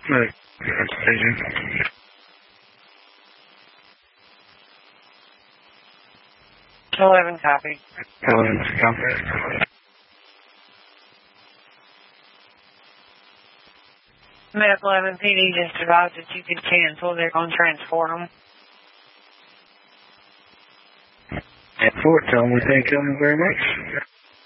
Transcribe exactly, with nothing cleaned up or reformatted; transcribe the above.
Right. Station. eleven copy. eleven copy. Medic eleven P D just advised that you could cancel. They're going to transport them. At Fort, tell them we thank them very much.